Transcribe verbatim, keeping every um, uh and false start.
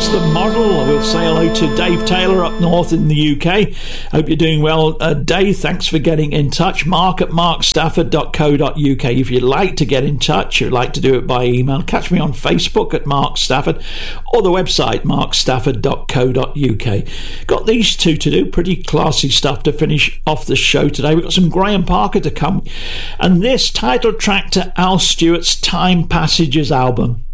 That's the model. We'll say hello to Dave Taylor up north in the U K. Hope you're doing well. Uh, Dave, thanks for getting in touch. Mark at mark stafford dot co dot uk. If you'd like to get in touch, you'd like to do it by email, catch me on Facebook at Mark Stafford or the website mark stafford dot co dot uk. Got these two to do. Pretty classy stuff to finish off the show today. We've got some Graham Parker to come. And this title track to Al Stewart's Time Passages album.